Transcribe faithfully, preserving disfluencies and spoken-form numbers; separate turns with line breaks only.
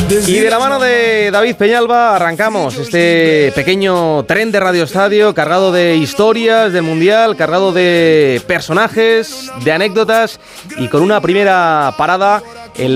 Y de la mano de David Peñalba arrancamos este pequeño tren de Radio Estadio cargado de historias del Mundial, cargado de personajes, de anécdotas y con una primera parada